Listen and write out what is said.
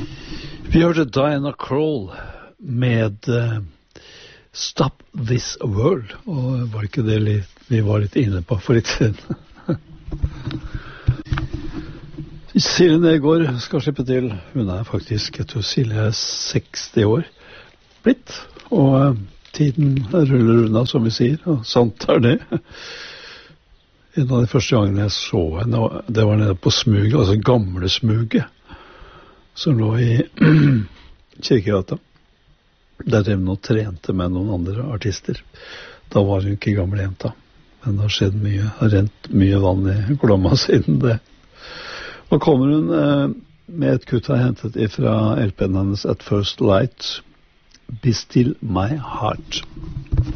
Vi hørte Diana Krall med Stop This World, og var ikke det vi var litt inne på for litt siden. Silje Negård skal slippe til. Hun faktisk, jeg tror Silje 60 år blitt, og tiden ruller unna, som vi sier, og sant det. En av de første gangene jeg så henne, det var nede på Smuget, altså gamle Smuget, som lå i Kirkegata. Der drev hun og trente med noen andre artister. Da var hun ikke gamle jenta. Men det har skjedd mye, har rent mye vann i Glomma siden det. Nå kommer hun med et kutt jeg hentet fra LP-en hennes At First Light, Be Still My Heart.